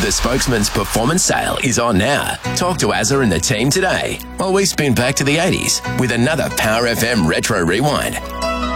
The Spokesman's performance sale is on now. Talk to Azza and the team today while we spin back to the 80s with another Power FM Retro Rewind.